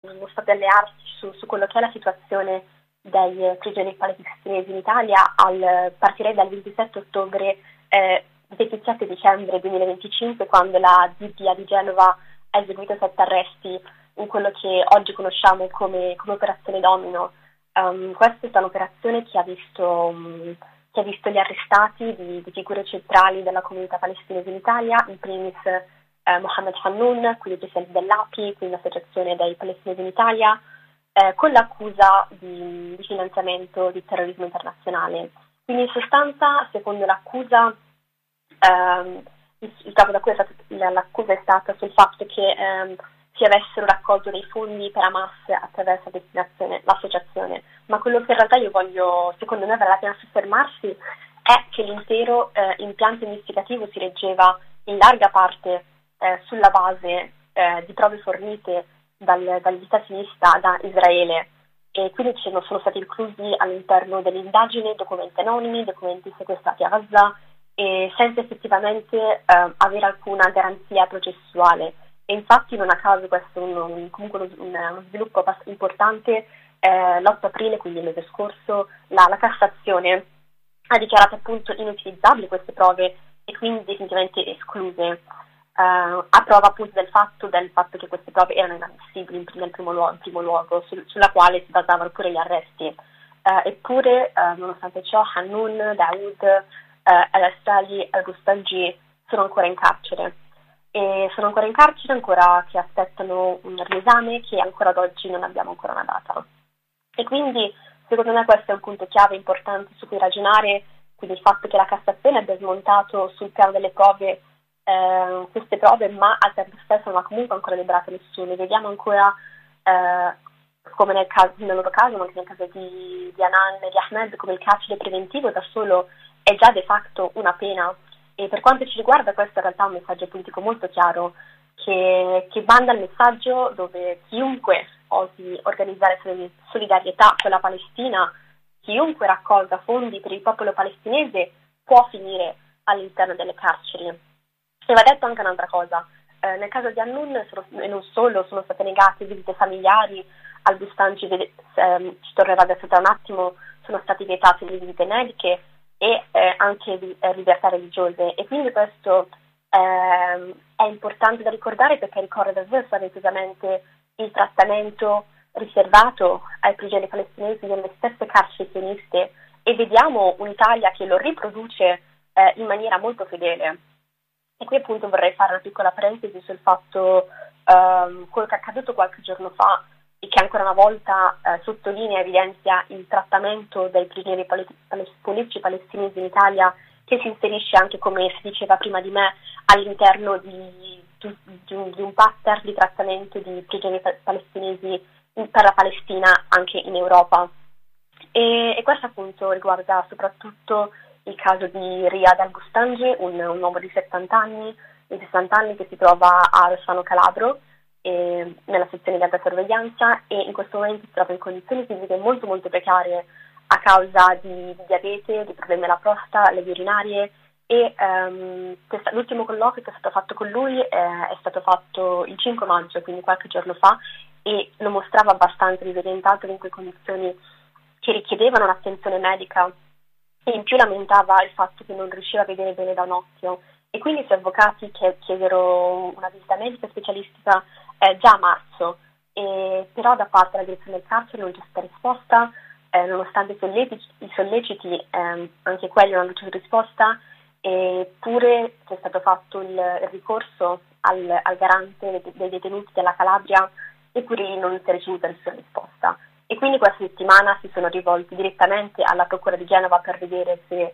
mostrate delle arti su quello che è la situazione dei prigionieri palestinesi in Italia, partirei dal 27 ottobre 27 dicembre 2025, quando la DDA di Genova ha eseguito 7 arresti in quello che oggi conosciamo come Operazione Domino. Questa è stata un'operazione che ha visto gli arrestati di figure centrali della comunità palestinese in Italia, in primis Mohammed Hannoun, quindi presidente dell'API, quindi l'associazione dei palestinesi in Italia, con l'accusa di finanziamento di terrorismo internazionale. Quindi in sostanza, secondo l'accusa, il capo d'accusa l'accusa è stata sul fatto che si avessero raccolto dei fondi per Hamas attraverso l'associazione, ma quello che in realtà secondo me vale la pena soffermarsi è che l'intero impianto investigativo si reggeva in larga parte sulla base di prove fornite dagli Stati Uniti da Israele, e quindi sono stati inclusi all'interno dell'indagine documenti anonimi, documenti sequestrati a Gaza, e senza effettivamente avere alcuna garanzia processuale. E infatti non a caso questo è uno sviluppo importante. L'8 aprile, quindi il mese scorso, la Cassazione ha dichiarato appunto inutilizzabili queste prove e quindi definitivamente escluse, a prova appunto del fatto che queste prove erano inammissibili nel primo luogo, sulla quale si basavano pure gli arresti. Eppure, nonostante ciò, Hannoun, Daoud, al-Assali, al-Gustanji sono ancora in carcere. E sono ancora in carcere, ancora che aspettano un riesame che ancora ad oggi non abbiamo ancora una data. E quindi secondo me questo è un punto chiave importante su cui ragionare, quindi il fatto che la Cassazione abbia smontato sul piano delle prove queste prove, ma al tempo stesso non ha comunque ancora liberato nessuno. Vediamo ancora come nel loro caso, ma anche nel caso di Hanan e di Ahmed, come il carcere preventivo da solo è già de facto una pena. E per quanto ci riguarda questo in realtà è un messaggio politico molto chiaro che manda il messaggio dove chiunque osi organizzare solidarietà con la Palestina, chiunque raccolga fondi per il popolo palestinese può finire all'interno delle carceri. E va detto anche un'altra cosa, nel caso di Hannoun e non solo sono state negate visite familiari, al Gustanji ci tornerà adesso tra un attimo, sono state vietate le visite mediche e anche di libertà religiose, e quindi questo è importante da ricordare perché ricorda davvero spaventosamente il trattamento riservato ai prigionieri palestinesi nelle stesse carceri sioniste, e vediamo un'Italia che lo riproduce in maniera molto fedele. E qui appunto vorrei fare una piccola parentesi sul fatto quello che è accaduto qualche giorno fa e che ancora una volta sottolinea e evidenzia il trattamento dei prigionieri politici palestinesi in Italia, che si inserisce anche, come si diceva prima di me, all'interno di un pattern di trattamento di prigionieri palestinesi per la Palestina anche in Europa. E questo appunto riguarda soprattutto il caso di Riyad al-Gustanji, un uomo di 60 anni che si trova a Rossano Calabro, nella sezione di alta sorveglianza, e in questo momento si trova in condizioni fisiche molto molto precarie a causa di diabete, di problemi alla prostata, le vie urinarie, e l'ultimo colloquio che è stato fatto con lui è stato fatto il 5 maggio, quindi qualche giorno fa, e lo mostrava abbastanza disorientato in quelle condizioni che richiedevano un'attenzione medica, e in più lamentava il fatto che non riusciva a vedere bene da un occhio, e quindi i suoi avvocati chiesero una visita medica specialistica già a marzo, però da parte della direzione del carcere non c'è stata risposta, nonostante i solleciti anche quelli non hanno ricevuto risposta, eppure c'è stato fatto il ricorso al garante dei detenuti della Calabria, eppure lì non si è ricevuta nessuna risposta. E quindi questa settimana si sono rivolti direttamente alla Procura di Genova per vedere se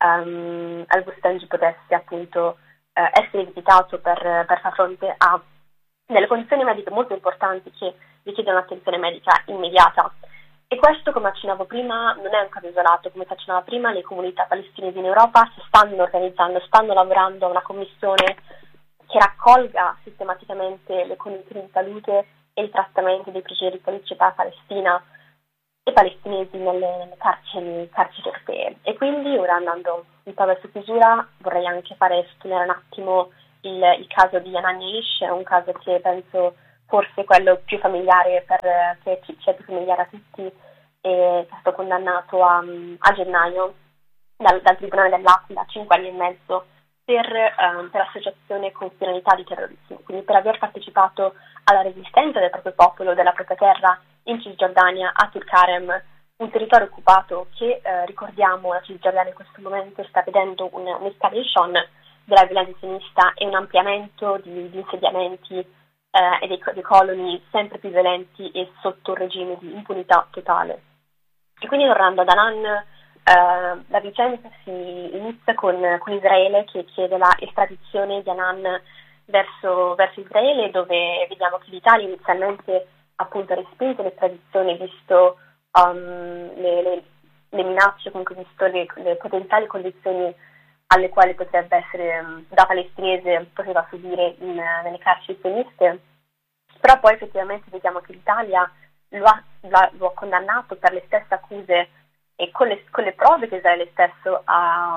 al-Gustanji potesse appunto essere visitato per far fronte a delle condizioni mediche molto importanti che richiedono un'attenzione medica immediata. E questo, come accennavo prima, non è un caso isolato. Come si accennava prima, le comunità palestinesi in Europa si stanno organizzando, stanno lavorando a una commissione che raccolga sistematicamente le condizioni di salute e il trattamento dei prigionieri politici dalla Palestina e palestinesi nelle carceri europee. E quindi, ora andando un po' verso chiusura, vorrei anche fare sottolineare un attimo il caso di Hanan Yaish, un caso che penso forse quello più familiare che ci è più familiare a tutti, è stato condannato a gennaio dal Tribunale dell'Aquila a 5 anni e mezzo per associazione con finalità di terrorismo, quindi per aver partecipato alla resistenza del proprio popolo, della propria terra in Cisgiordania, a Tulkarem, un territorio occupato che, ricordiamo, la Cisgiordania in questo momento sta vedendo un'escalation della violenza islamista e un ampliamento di insediamenti e dei coloni sempre più violenti e sotto un regime di impunità totale. E quindi, tornando ad Hanan, la vicenda si inizia con Israele che chiede la estradizione di Hanan verso Israele, dove vediamo che l'Italia inizialmente appunto ha respinto l'estradizione visto le minacce, comunque visto le potenziali condizioni alle quali potrebbe essere da palestinese poteva subire nelle carceri sioniste. Però poi effettivamente vediamo che l'Italia lo ha condannato per le stesse accuse e con le prove che Israele stesso ha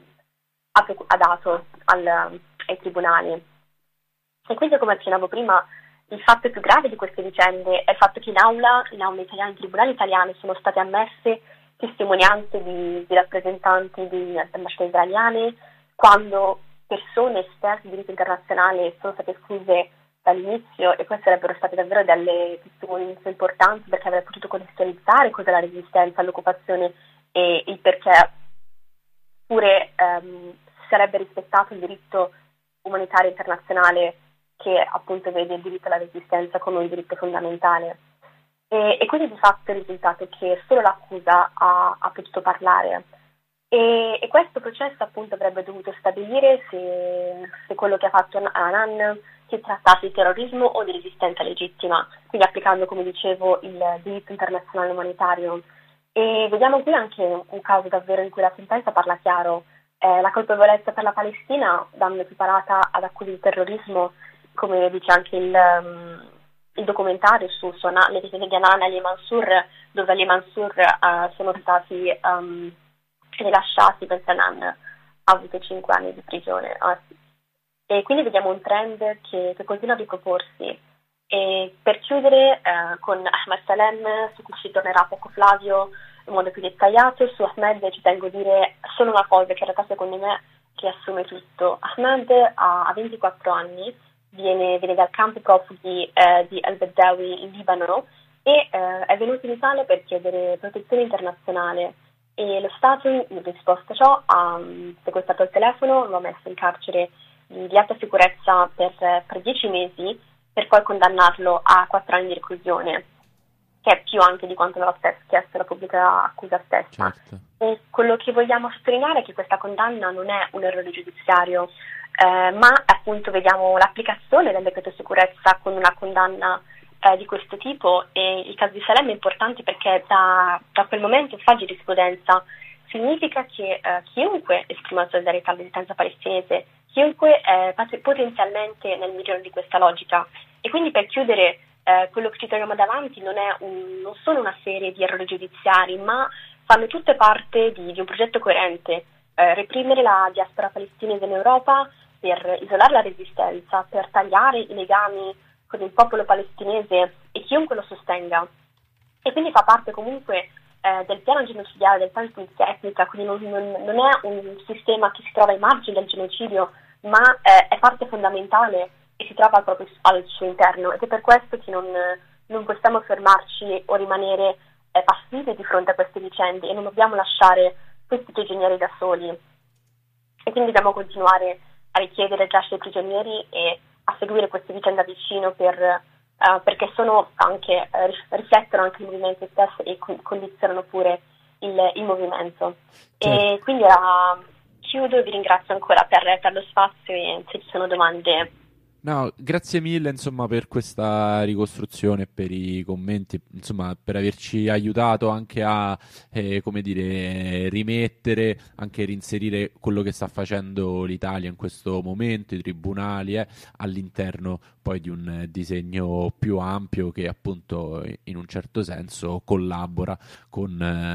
dato ai tribunali. E quindi, come accennavo prima, il fatto più grave di queste vicende è il fatto che in aula italiana, in tribunali italiani, sono state ammesse testimonianze di rappresentanti di ambasciate israeliane, quando persone esperte di diritto internazionale sono state escluse dall'inizio, e queste sarebbero state davvero delle testimonianze importanti, perché avrebbero potuto contestualizzare cos'è la resistenza all'occupazione e il perché pure sarebbe rispettato il diritto umanitario internazionale, che appunto vede il diritto alla resistenza come un diritto fondamentale. E quindi di fatto è il risultato che solo l'accusa ha potuto parlare. E questo processo appunto avrebbe dovuto stabilire se quello che ha fatto Hanan si trattasse di terrorismo o di resistenza legittima, quindi applicando, come dicevo, il diritto internazionale umanitario. E vediamo qui anche un caso davvero in cui la sentenza parla chiaro. La colpevolezza per la Palestina vanno equiparata ad accuse di terrorismo, come dice anche il documentario le vicende di Hanan e Ali Mansour, dove Ali Mansour sono stati rilasciati, mentre Hanan ha avuto 5 anni di prigione. E quindi vediamo un trend che continua a riproporsi. E per chiudere con Ahmed Salem, su cui ci tornerà poco Flavio in modo più dettagliato, su Ahmed ci tengo a dire solo una cosa che in realtà secondo me riassume tutto. Ahmed ha 24 anni, viene dal campo profughi di Al-Bedawi in Libano e è venuto in Italia per chiedere protezione internazionale, e lo Stato in risposta a ciò ha sequestrato il telefono, lo ha messo in carcere di alta sicurezza per 10 mesi, per poi condannarlo a 4 anni di reclusione, che è più anche di quanto aveva chiesto la pubblica accusa stessa. Certo. E quello che vogliamo sottolineare è che questa condanna non è un errore giudiziario, ma appunto vediamo l'applicazione del decreto sicurezza con una condanna di questo tipo. E il caso di Salem è importante perché da quel momento fa giurisprudenza. Significa che chiunque esprima solidarietà alla resistenza palestinese, chiunque è potenzialmente nel milione di questa logica. E quindi, per chiudere, quello che ci troviamo davanti non sono una serie di errori giudiziari, ma fanno tutte parte di un progetto coerente: reprimere la diaspora palestinese in Europa, per isolare la resistenza, per tagliare i legami con il popolo palestinese e chiunque lo sostenga. E quindi fa parte comunque del piano genocidiale, del piano di pulizia etnica, quindi non è un sistema che si trova ai margini del genocidio, ma è parte fondamentale e si trova proprio al suo interno. Ed è per questo che non possiamo fermarci o rimanere passivi di fronte a queste vicende, e non dobbiamo lasciare questi prigionieri da soli. E quindi dobbiamo continuare a richiedere rilascio ai prigionieri e a seguire queste vicende da vicino perché sono anche riflettono anche il movimento stesso e condizionano pure il movimento. Certo. E quindi ora chiudo e vi ringrazio ancora per lo spazio, e se ci sono domande. No, grazie mille insomma per questa ricostruzione, per i commenti, insomma per averci aiutato anche a come dire, rimettere, anche reinserire quello che sta facendo l'Italia in questo momento, i tribunali all'interno poi di un disegno più ampio che appunto in un certo senso collabora con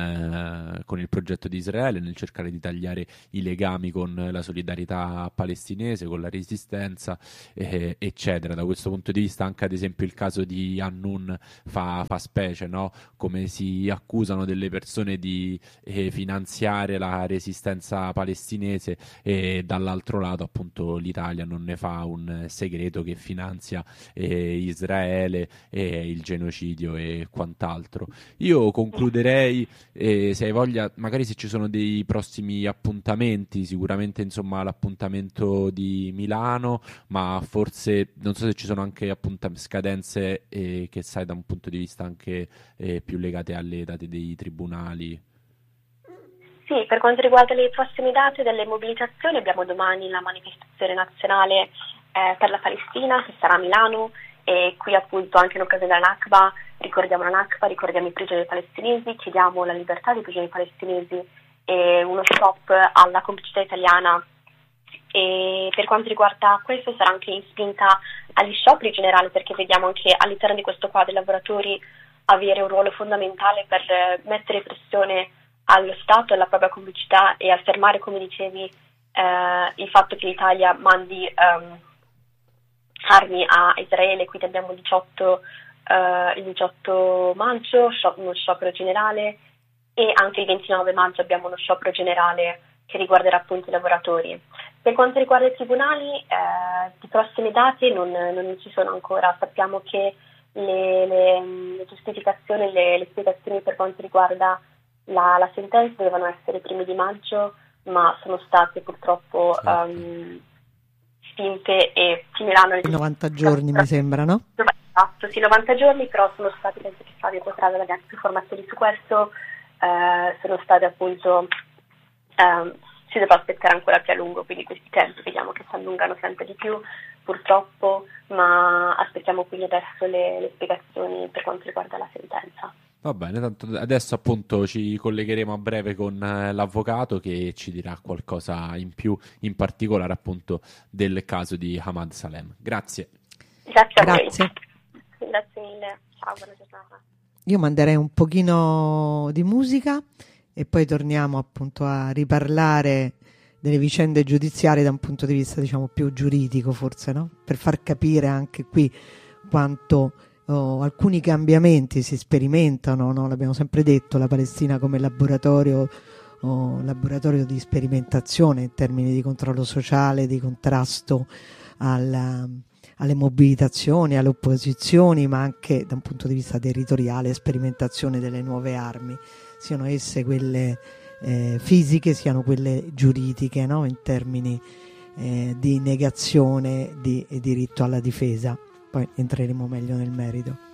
il progetto di Israele nel cercare di tagliare i legami con la solidarietà palestinese, con la resistenza, eccetera. Da questo punto di vista anche ad esempio il caso di Hannun fa specie, no? Come si accusano delle persone di finanziare la resistenza palestinese e dall'altro lato appunto l'Italia non ne fa un segreto che finanzia Israele e il genocidio e quant'altro. Io concluderei, se hai voglia, magari se ci sono dei prossimi appuntamenti, sicuramente insomma l'appuntamento di Milano, ma forse non so se ci sono anche scadenze che sai da un punto di vista anche più legate alle date dei tribunali. Sì, per quanto riguarda le prossime date delle mobilitazioni, abbiamo domani la manifestazione nazionale per la Palestina, che sarà a Milano, e qui appunto anche in occasione della Nakba ricordiamo la Nakba, ricordiamo i prigionieri palestinesi, chiediamo la libertà dei prigionieri palestinesi e uno stop alla complicità italiana. E per quanto riguarda questo sarà anche in spinta agli scioperi in generale, perché vediamo anche all'interno di questo quadro i lavoratori avere un ruolo fondamentale per mettere pressione allo Stato e alla propria complicità e affermare, come dicevi, il fatto che l'Italia mandi armi a Israele. Quindi abbiamo il 18 maggio uno sciopero generale, e anche il 29 maggio abbiamo uno sciopero generale che riguarderà appunto i lavoratori. Per quanto riguarda i tribunali, di prossime date non ci sono ancora. Sappiamo che le giustificazioni, le spiegazioni per quanto riguarda la sentenza dovevano essere i primi di maggio, ma sono state purtroppo spinte e finiranno 90 giorni mi sembra, no? Esatto, sì, 90 giorni, però sono stati, penso che Fabio potrà dare più informazioni su questo, sono state appunto, si dovrà aspettare ancora più a lungo, quindi questi tempi vediamo che si allungano sempre di più purtroppo, ma aspettiamo quindi adesso le spiegazioni per quanto riguarda la sentenza. Va bene, tanto adesso appunto ci collegheremo a breve con l'avvocato che ci dirà qualcosa in più, in particolare appunto del caso di Ahmad Salem. Grazie. Grazie a Grazie. voi. Grazie mille. Ciao, buona giornata. Io manderei un pochino di musica e poi torniamo appunto a riparlare delle vicende giudiziarie da un punto di vista diciamo più giuridico forse, no? Per far capire anche qui quanto alcuni cambiamenti si sperimentano, no? L'abbiamo sempre detto, la Palestina come laboratorio di sperimentazione in termini di controllo sociale, di contrasto alle mobilitazioni, alle opposizioni, ma anche da un punto di vista territoriale, sperimentazione delle nuove armi, siano esse quelle fisiche, siano quelle giuridiche, no? In termini di negazione di diritto alla difesa. Poi entreremo meglio nel merito.